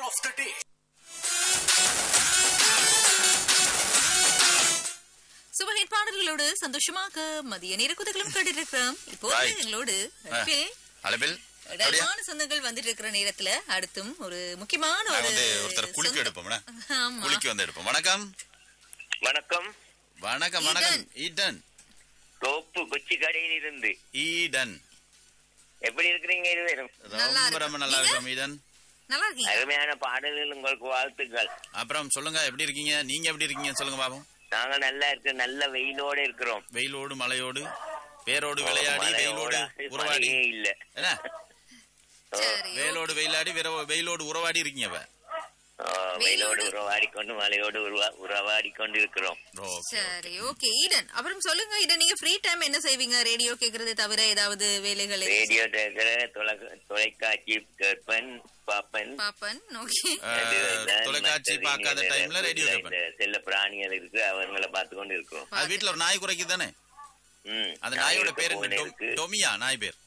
of the day. சுபஹிட் பாடல்களோடு சந்தோஷமாக மதிய நேர குதகலும் கேட்டிருக்கிறோம். இப்போ எங்களோடு இடமான சொந்தங்கள் வந்துட்டு இருக்கிற நேரத்துல அடுத்தும் ஒரு முக்கியமான ஒருத்தர் குளிக்க எடுப்போம். குளிக்க வந்து எடுப்போம். வணக்கம் வணக்கம் வணக்கம் வணக்கம். ஈடன் தோப்பு கொச்சி கடையில் இருந்து ஈடன் எப்படி இருக்கிறீங்க? ரொம்ப ரொம்ப நல்லா இருக்கிறோம் ஈடன். நல்லா இருக்கீங்க. அருமையான பாடல்கள், உங்களுக்கு வாழ்த்துக்கள். அப்புறம் சொல்லுங்க, எப்படி இருக்கீங்க? நீங்க எப்படி இருக்கீங்க சொல்லுங்க பாப்போம். நாங்க நல்லா இருக்கு, நல்ல வெயிலோட இருக்கிறோம். வெயிலோடு மழையோடு பேரோடு விளையாடி வெயிலோடு உறவாடி இல்ல என்ன வேலோடு வெயிலாடி வெயிலோடு உறவாடி இருக்கீங்க. வெயிலோடு உறவாடி கொண்டு மழையோடு உறவாடி கொண்டு இருக்கிறோம். சரி, ஓகே ஈடன். அப்புறம் சொல்லுங்க ஈடன், நீங்க ஃப்ரீ டைம் என்ன செய்வீங்க? ரேடியோ கேக்குறது தவிர ஏதாவது வேலைகள்? ரேடியோ கேக்குற, தொலைக்காட்சி கேட்பேன், பாப்பன். ஓகே. தொலைக்காட்சி பார்க்காத டைம்ல ரேடியோ கேட்பேன். செல்ல பிராணிகள் இருக்கு, அவங்களை பார்த்து கொண்டு இருக்கிறோம். அது வீட்டுல ஒரு நாய் குறைக்கு தானே? அந்த நாயோட பேர் என்ன? டொமியா நாய் பேர்.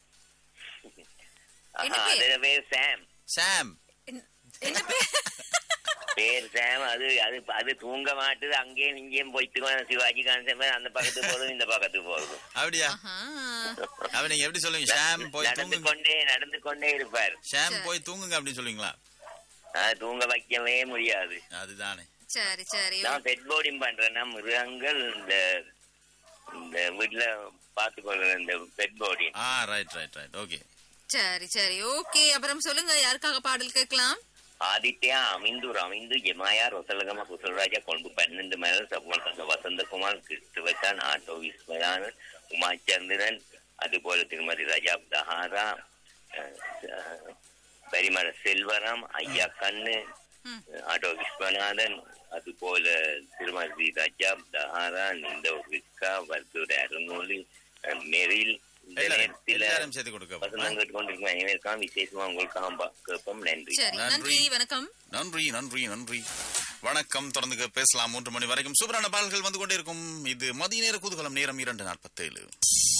பேர் சாம். சாம் என்ன பேர்? பேர் சாம். அது தூங்க மாட்டுது, அங்கேயும் இங்கேயும் போயிட்டு சிவாஜி கான்செப்ட் அந்த பக்கத்துக்கு போதும் இந்த பக்கத்துக்கு போதும். அப்படியா? அப்ப நீங்க எப்படி சொல்லுவீங்க? ஷாம் போய் நடந்து கொண்டே இருப்பார். ஷாம் போய் தூங்குங்க அப்படின்னு சொல்லுவீங்களா? தூங்க வைக்கவே முடியாது. அதுதானே. சரி சரி. நான் பெட் போர்டிங் பண்றேன்னா மிருகங்கள் இந்த வீட்டுல பாத்துக்கொள்ற இந்த bed boarding. Right right right. Okay. சரி சரி, ஓகே. அப்புறம் சொல்லுங்க, யாருக்காக பாடல் கேட்கலாம்? ஆதித்யா, அமிந்து ஜெமாயா, ரொசலகமா, குசல்ராஜா, கொண்டு 12 மேல சபுவல் வசந்தகுமார், கிறிஸ்துவச்சான், ஆட்டோ விஸ்வநாத், உமாச்சந்திரன், அதுபோல திருமதி ரஜாப் தஹாரா, பரிமள செல்வராம், ஐயா கண்ணு, ஆட்டோ விஸ்வநாதன், அதுபோல திருமதி ரஜாப் தஹாரா, நிந்த விஸ்கா, வர்துர அருணோலி, மெரில், எல்லாரும் சேர்த்து கொடுக்க விசேஷமா உங்களுக்கு நன்றி. நன்றி, வணக்கம். நன்றி நன்றி நன்றி வணக்கம். தொடர்ந்து பேசலாம் 3 மணி வரைக்கும். சூப்பரான பாடல்கள் வந்து கொண்டே இருக்கும். இது மதிய நேர குதூகலம். நேரம் 2:47.